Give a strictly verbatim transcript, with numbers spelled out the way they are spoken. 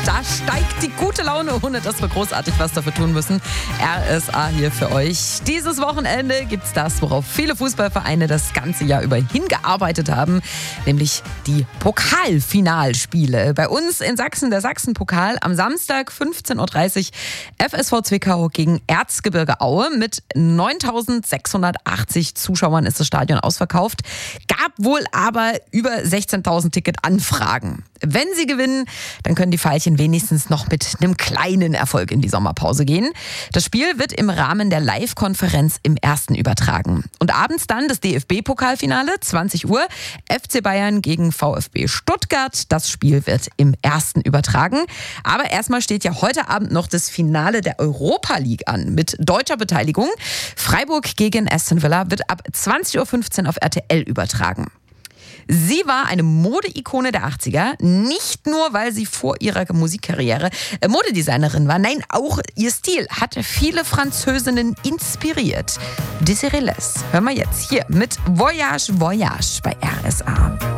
Da steigt die gute Laune, ohne dass wir großartig was dafür tun müssen. R S A hier für euch. Dieses Wochenende gibt's das, worauf viele Fußballvereine das ganze Jahr über hingearbeitet haben, nämlich die Pokalfinalspiele. Bei uns in Sachsen der Sachsenpokal am Samstag fünfzehn Uhr dreißig F S V Zwickau gegen Erzgebirge Aue. Mit neuntausendsechshundertachtzig Zuschauern ist das Stadion ausverkauft. Gab wohl aber über sechzehntausend Ticketanfragen. Wenn sie gewinnen, dann können die Veilchen wenigstens noch mit einem kleinen Erfolg in die Sommerpause gehen. Das Spiel wird im Rahmen der Live-Konferenz im Ersten übertragen. Und abends dann das D F B-Pokalfinale, zwanzig Uhr, F C Bayern gegen VfB Stuttgart. Das Spiel wird im Ersten übertragen. Aber erstmal steht ja heute Abend noch das Finale der Europa League an mit deutscher Beteiligung. Freiburg gegen Aston Villa wird ab zwanzig Uhr fünfzehn auf R T L übertragen. Sie war eine Modeikone der achtziger, nicht nur, weil sie vor ihrer Musikkarriere Modedesignerin war, nein, auch ihr Stil hat viele Französinnen inspiriert. Desiree Les hören wir jetzt hier mit Voyage, Voyage bei R S A.